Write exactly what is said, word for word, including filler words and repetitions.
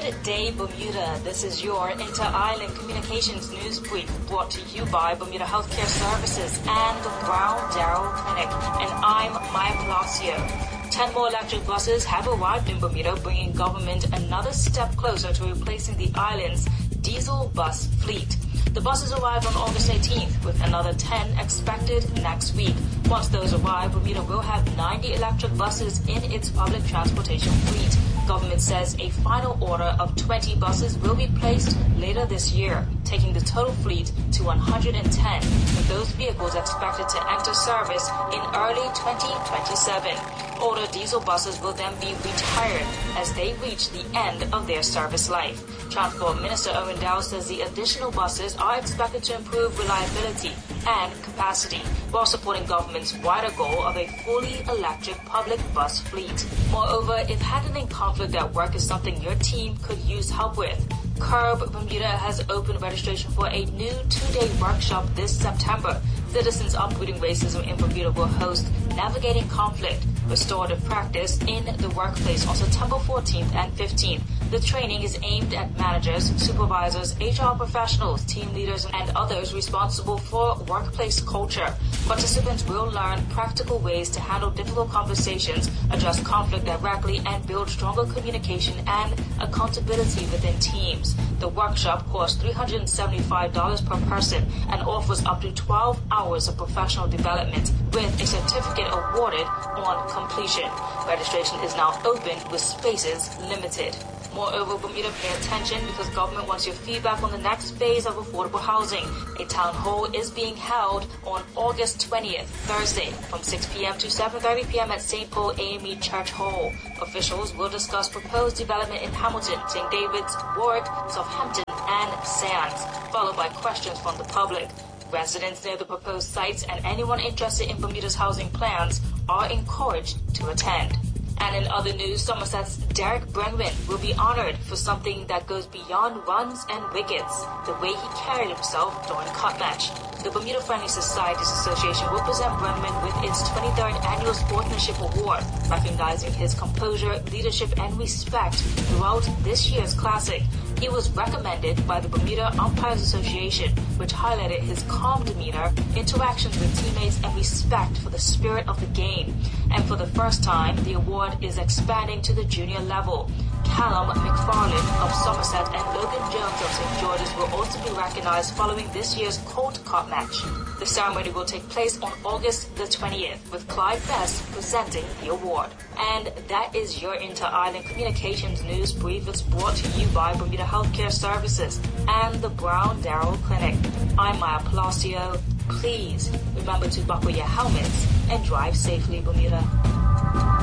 Good day, Bermuda. This is your Inter-Island Communications News Brief brought to you by Bermuda Healthcare Services and the Brown Darrow Clinic. And I'm Maya Palacio. Ten more electric buses have arrived in Bermuda, bringing government another step closer to replacing the island's diesel bus fleet. The buses arrived on August eighteenth, with another ten expected next week. Once those arrive, Bermuda will have ninety electric buses in its public transportation fleet. Government says a final order of twenty buses will be placed later this year, taking the total fleet to one hundred ten, with those vehicles expected to enter service in early twenty twenty-seven. Older diesel buses will then be retired as they reach the end of their service life. Transport Minister Owen Dow says the additional buses are expected to improve reliability and capacity while supporting government's wider goal of a fully electric public bus fleet. Moreover, if handling conflict at work is something your team could use help with, Curb Bermuda has opened registration for a new two-day workshop this September. Citizens Uprooting Racism in Bermuda will host Navigating Conflict, Restorative Practice in the Workplace on September fourteenth and fifteenth. The training is aimed at managers, supervisors, H R professionals, team leaders, and others responsible for workplace culture. Participants will learn practical ways to handle difficult conversations, address conflict directly, and build stronger communication and accountability within teams. The workshop costs three hundred seventy-five dollars per person and offers up to twelve hours of professional development with a certificate awarded on completion. Registration is now open with spaces limited. Moreover, Bermuda, pay attention because government wants your feedback on the next phase of affordable housing. A town hall is being held on August twentieth, Thursday, from six p.m. to seven thirty p.m. at Saint Paul A M E Church Hall. Officials will discuss proposed development in Hamilton, Saint David's, Warwick, Southampton, and Sands, followed by questions from the public. Residents near the proposed sites and anyone interested in Bermuda's housing plans are encouraged to attend. And in other news, Somerset's Derek Brengman will be honored for something that goes beyond runs and wickets, the way he carried himself during cut match. The Bermuda Friendly Societies Association will present Brengman with its twenty-third Annual Sportsmanship Award, recognizing his composure, leadership, and respect throughout this year's Classic. He was recommended by the Bermuda Umpires Association, which highlighted his calm demeanor, interactions with teammates, and respect for the spirit of the game. And for the first time, the award is expanding to the junior level. Callum McFarlane of Somerset and Logan Jones of Saint George's will also be recognized following this year's Colt Cup match. The ceremony will take place on August the twentieth, with Clyde Best presenting the award. And that is your Inter-Island Communications News Brief. It's brought to you by Bermuda Healthcare Services and the Brown Darrow Clinic. I'm Maya Palacio. Please remember to buckle your helmets and drive safely, Bermuda.